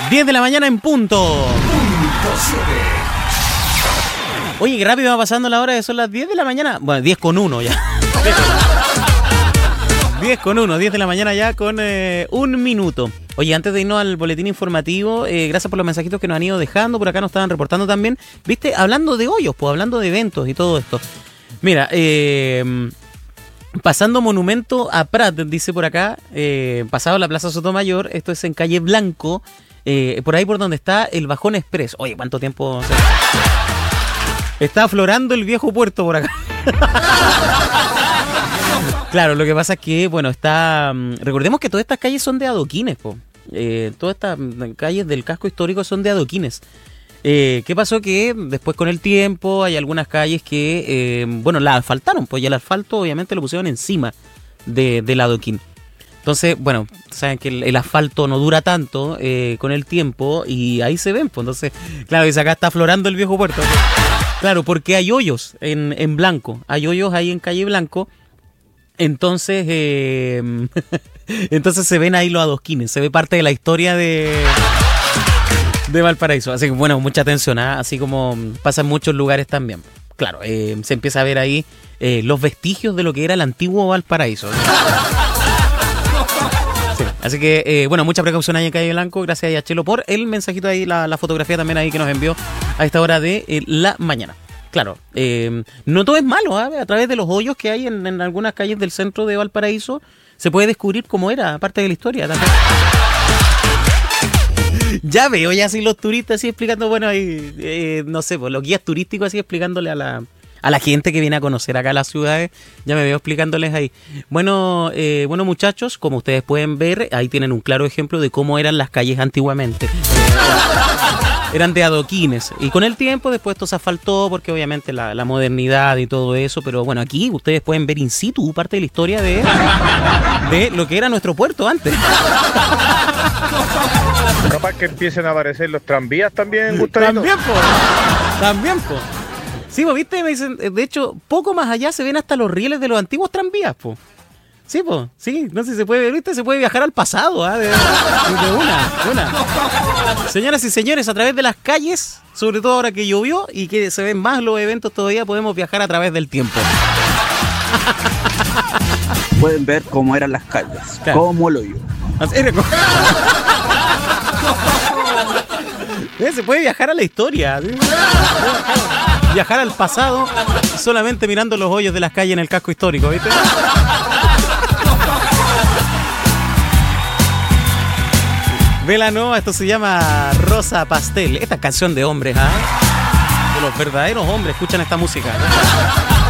10 de la mañana en punto. Oye, qué rápido va pasando la hora, que son las 10 de la mañana. Bueno, 10 con 1 ya. 10 con 1, 10 de la mañana ya con un minuto. Oye, antes de irnos al boletín informativo, gracias por los mensajitos que nos han ido dejando. Por acá nos estaban reportando también. Viste, hablando de hoyos, pues hablando de eventos y todo esto. Mira, pasando Monumento a Prat, dice por acá, pasado la Plaza Sotomayor, esto es en calle Blanco, por ahí por donde está el Bajón Express. Oye, ¿cuánto tiempo? Está aflorando el viejo puerto por acá. Claro, lo que pasa es que, bueno, está... recordemos que todas estas calles son de adoquines, po. Todas estas calles del casco histórico son de adoquines. ¿Qué pasó? Que después con el tiempo hay algunas calles que, bueno, la asfaltaron, pues, y el asfalto obviamente lo pusieron encima del adoquín. Entonces, bueno, saben que el asfalto no dura tanto con el tiempo y ahí se ven, pues. Entonces, claro, dice acá está aflorando el viejo puerto. Claro, porque hay hoyos en Blanco, hay hoyos ahí en calle Blanco. Entonces, entonces se ven ahí los adoquines, se ve parte de la historia de Valparaíso. Así que bueno, mucha atención, ¿eh? Así como pasa en muchos lugares también. Claro, se empieza a ver ahí los vestigios de lo que era el antiguo Valparaíso. Sí, así que, bueno, mucha precaución ahí en Calle Blanco. Gracias a Chelo por el mensajito ahí, la fotografía también ahí que nos envió a esta hora de la mañana. Claro, no todo es malo, ¿eh? A través de los hoyos que hay en algunas calles del centro de Valparaíso se puede descubrir cómo era, parte de la historia también. Ya veo, ya así los turistas así explicando, bueno, no sé, pues los guías turísticos así explicándole a la gente que viene a conocer acá las ciudades, ya me veo explicándoles ahí. Bueno, muchachos, como ustedes pueden ver, ahí tienen un claro ejemplo de cómo eran las calles antiguamente. Eran de adoquines y con el tiempo después esto se asfaltó porque obviamente la modernidad y todo eso, pero bueno, aquí ustedes pueden ver in situ parte de la historia de lo que era nuestro puerto antes. Capaz que empiecen a aparecer los tranvías también, Gustavito. También, po. Sí, pues, viste, me dicen, de hecho, poco más allá se ven hasta los rieles de los antiguos tranvías, po. Sí, pues, sí, no sé si se puede ver, ¿viste? Se puede viajar al pasado, ¿eh? De una. Señoras y señores, a través de las calles, sobre todo ahora que llovió y que se ven más los eventos todavía, podemos viajar a través del tiempo. Pueden ver cómo eran las calles, claro. Cómo lo yo. Se puede viajar a la historia, ¿sí? Viajar al pasado solamente mirando los hoyos de las calles en el casco histórico, ¿viste? Vela Nova, esto se llama Rosa Pastel. Esta canción de hombres, ¿ah? De los verdaderos hombres escuchan esta música, ¿no?